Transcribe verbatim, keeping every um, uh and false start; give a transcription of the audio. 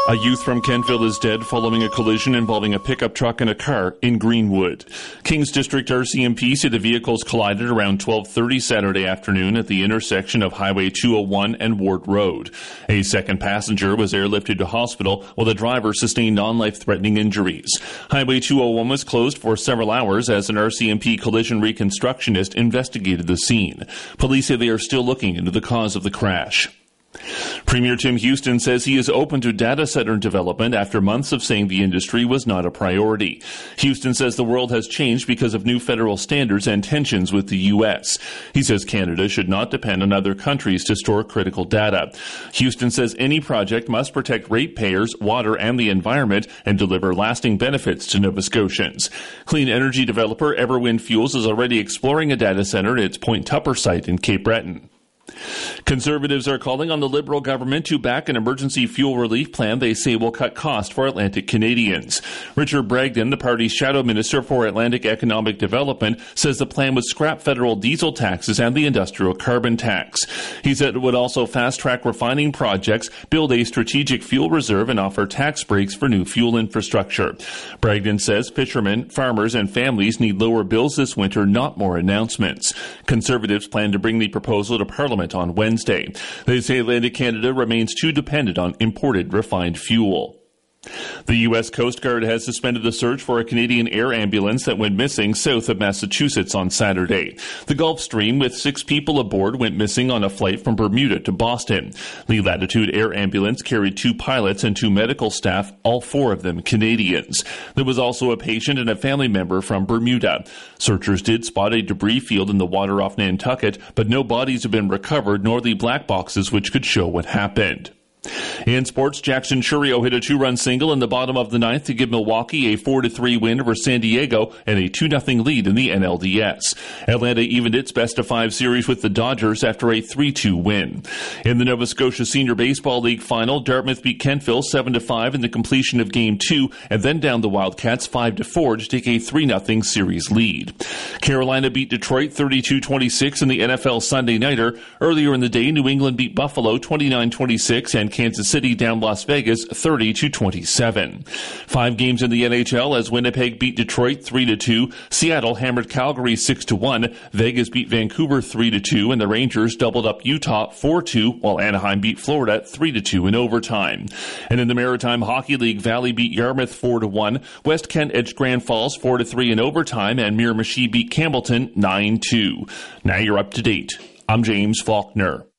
A youth from Kentville is dead following a collision involving a pickup truck and a car in Greenwood. Kings District R C M P said the vehicles collided around twelve thirty Saturday afternoon at the intersection of Highway two oh one and Ward Road. A second passenger was airlifted to hospital while the driver sustained non-life-threatening injuries. Highway two oh one was closed for several hours as an R C M P collision reconstructionist investigated the scene. Police say they are still looking into the cause of the crash. Premier Tim Houston says he is open to data center development after months of saying the industry was not a priority. Houston says the world has changed because of new federal standards and tensions with the U S. He says Canada should not depend on other countries to store critical data. Houston says any project must protect ratepayers, water, and the environment and deliver lasting benefits to Nova Scotians. Clean energy developer Everwind Fuels is already exploring a data center at its Point Tupper site in Cape Breton. Conservatives are calling on the Liberal government to back an emergency fuel relief plan they say will cut costs for Atlantic Canadians. Richard Bragdon, the party's shadow minister for Atlantic Economic Development, says the plan would scrap federal diesel taxes and the industrial carbon tax. He said it would also fast-track refining projects, build a strategic fuel reserve, and offer tax breaks for new fuel infrastructure. Bragdon says fishermen, farmers, and families need lower bills this winter, not more announcements. Conservatives plan to bring the proposal to Parliament on Wednesday. They say Atlantic Canada remains too dependent on imported refined fuel. The U S Coast Guard has suspended the search for a Canadian air ambulance that went missing south of Massachusetts on Saturday. The Gulfstream with six people aboard went missing on a flight from Bermuda to Boston. The Latitude Air Ambulance carried two pilots and two medical staff, all four of them Canadians. There was also a patient and a family member from Bermuda. Searchers did spot a debris field in the water off Nantucket, but no bodies have been recovered nor the black boxes which could show what happened. In sports, Jackson Churio hit a two-run single in the bottom of the ninth to give Milwaukee a four to three win over San Diego and a two nothing lead in the N L D S. Atlanta evened its best-of-five series with the Dodgers after a three two win. In the Nova Scotia Senior Baseball League final, Dartmouth beat Kentville seven to five in the completion of Game two and then downed the Wildcats five to four to take a three nothing series lead. Carolina beat Detroit thirty-two twenty-six in the N F L Sunday Nighter. Earlier in the day, New England beat Buffalo twenty-nine twenty-six and Kansas City down Las Vegas thirty to twenty-seven. Five games in the N H L as Winnipeg beat Detroit three to two, Seattle hammered Calgary six to one, Vegas beat Vancouver three to two, and the Rangers doubled up Utah four two, while Anaheim beat Florida three to two in overtime. And in the Maritime Hockey League, Valley beat Yarmouth four to one, West Kent edged Grand Falls four to three in overtime, and Miramichi beat Campbellton nine two. Now you're up to date. I'm James Faulkner.